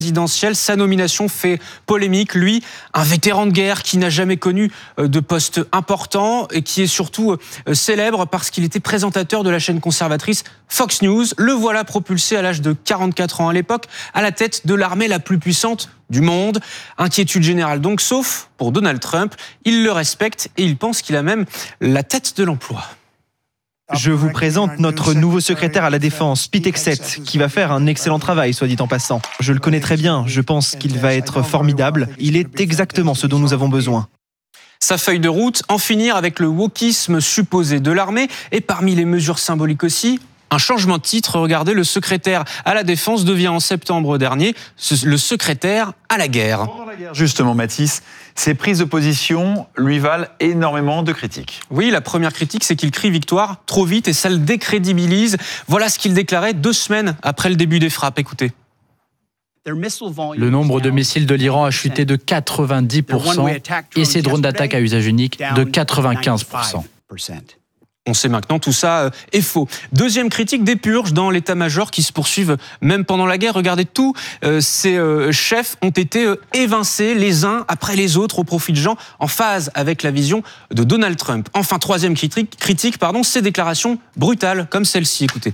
présidentielle. Sa nomination fait polémique. Lui, un vétéran de guerre qui n'a jamais connu de poste important et qui est surtout célèbre parce qu'il était présentateur de la chaîne conservatrice Fox News. Le voilà propulsé à l'âge de 44 ans à l'époque à la tête de l'armée la plus puissante du monde. Inquiétude générale donc, sauf pour Donald Trump. Il le respecte et il pense qu'il a même la tête de l'emploi. Je vous présente notre nouveau secrétaire à la Défense, Pete Hegseth, qui va faire un excellent travail, soit dit en passant. Je le connais très bien, je pense qu'il va être formidable. Il est exactement ce dont nous avons besoin. Sa feuille de route, en finir avec le wokisme supposé de l'armée et parmi les mesures symboliques aussi, un changement de titre. Regardez, le secrétaire à la Défense devient en septembre dernier le secrétaire à la guerre. Justement, Mathis, ses prises de position lui valent énormément de critiques. Oui, la première critique, c'est qu'il crie victoire trop vite et ça le décrédibilise. Voilà ce qu'il déclarait 2 semaines après le début des frappes. Écoutez. Le nombre de missiles de l'Iran a chuté de 90% et ses drones d'attaque à usage unique de 95%. On sait maintenant, tout ça est faux. Deuxième critique, des purges dans l'état-major qui se poursuivent même pendant la guerre. Regardez, tous ces chefs ont été évincés les uns après les autres au profit de gens en phase avec la vision de Donald Trump. Enfin, troisième critique, ces déclarations brutales comme celle-ci. Écoutez.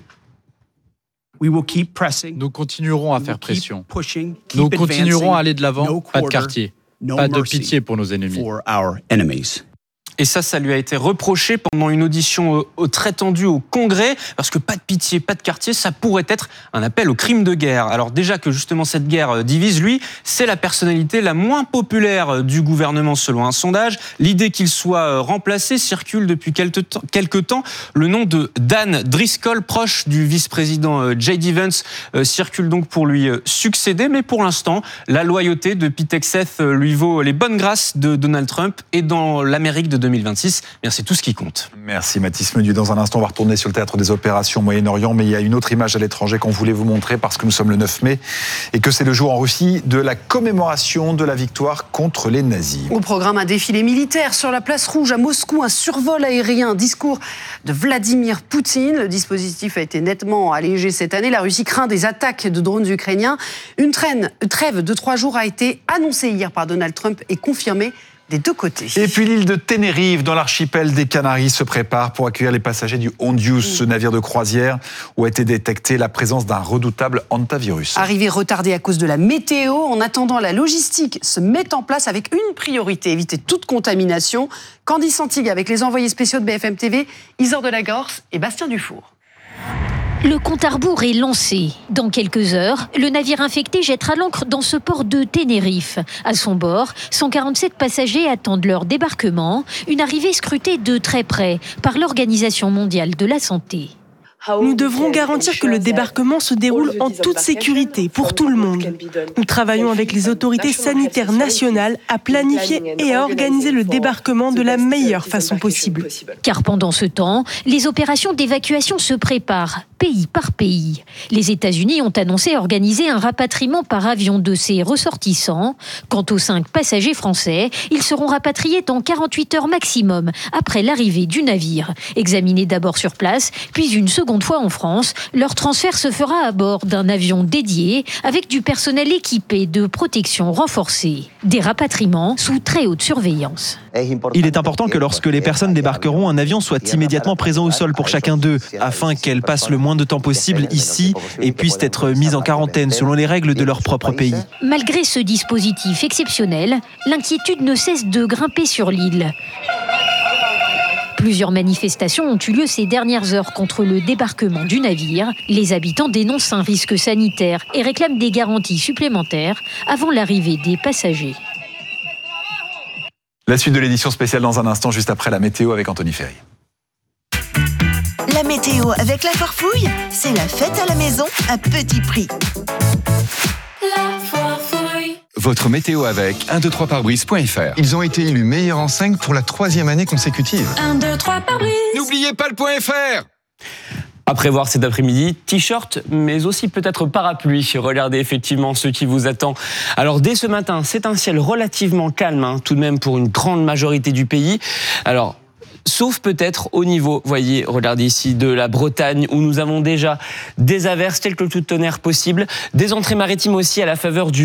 Nous continuerons à faire pression. Nous continuerons à aller de l'avant. Pas de quartier. Pas de pitié pour nos ennemis. Et ça lui a été reproché pendant une audition très tendue au Congrès, parce que pas de pitié, pas de quartier, ça pourrait être un appel au crime de guerre. Alors déjà que justement cette guerre divise, lui, c'est la personnalité la moins populaire du gouvernement selon un sondage. L'idée qu'il soit remplacé circule depuis quelque temps. Le nom de Dan Driscoll, proche du vice-président J.D. Vance, circule donc pour lui succéder. Mais pour l'instant, la loyauté de Pete Hegseth lui vaut les bonnes grâces de Donald Trump. Et dans l'Amérique de 2026, bien c'est tout ce qui compte. Merci Mathis Menu. Dans un instant, on va retourner sur le théâtre des opérations au Moyen-Orient, mais il y a une autre image à l'étranger qu'on voulait vous montrer parce que nous sommes le 9 mai et que c'est le jour en Russie de la commémoration de la victoire contre les nazis. Au programme, un défilé militaire sur la place Rouge à Moscou, un survol aérien, un discours de Vladimir Poutine. Le dispositif a été nettement allégé cette année. La Russie craint des attaques de drones ukrainiens. Une trêve de 3 jours a été annoncée hier par Donald Trump et confirmée des deux côtés. Et puis l'île de Tenerife, dans l'archipel des Canaries, se prépare pour accueillir les passagers du Hondius, ce navire de croisière où a été détectée la présence d'un redoutable hantavirus. Arrivée retardée à cause de la météo. En attendant, la logistique se met en place avec une priorité, éviter toute contamination. Candice Santigue avec les envoyés spéciaux de BFM TV, Isor Delagorce et Bastien Dufour. Le compte à rebours est lancé. Dans quelques heures, le navire infecté jettera l'ancre dans ce port de Tenerife. À son bord, 147 passagers attendent leur débarquement, une arrivée scrutée de très près par l'Organisation mondiale de la santé. Nous devrons garantir que le débarquement se déroule en toute sécurité pour tout le monde. Nous travaillons avec les autorités sanitaires nationales à planifier et à organiser le débarquement de la meilleure façon possible. Car pendant ce temps, les opérations d'évacuation se préparent, pays par pays. Les États-Unis ont annoncé organiser un rapatriement par avion de ses ressortissants. Quant aux 5 passagers français, ils seront rapatriés dans 48 heures maximum après l'arrivée du navire. Examinés d'abord sur place, puis une seconde fois en France, leur transfert se fera à bord d'un avion dédié avec du personnel équipé de protection renforcée. Des rapatriements sous très haute surveillance. Il est important que lorsque les personnes débarqueront, un avion soit immédiatement présent au sol pour chacun d'eux, afin qu'elles passent le moins de temps possible ici et puissent être mises en quarantaine selon les règles de leur propre pays. Malgré ce dispositif exceptionnel, l'inquiétude ne cesse de grimper sur l'île. Plusieurs manifestations ont eu lieu ces dernières heures contre le débarquement du navire. Les habitants dénoncent un risque sanitaire et réclament des garanties supplémentaires avant l'arrivée des passagers. La suite de l'édition spéciale dans un instant, juste après la météo avec Anthony Ferry. La météo avec la Farfouille, c'est la fête à la maison à petit prix. La Farfouille. Votre météo avec 123pare-brise.fr. Ils ont été élus meilleurs en 5 pour la 3e année consécutive. 1, 2, 3 pare-brise. N'oubliez pas le .fr. À prévoir cet après-midi, t-shirt, mais aussi peut-être parapluie. Regardez effectivement ce qui vous attend. Alors dès ce matin, c'est un ciel relativement calme, tout de même pour une grande majorité du pays. Alors, sauf peut-être au niveau, voyez, regardez ici, de la Bretagne, où nous avons déjà des averses, quelques coups de tonnerre possibles, des entrées maritimes aussi à la faveur du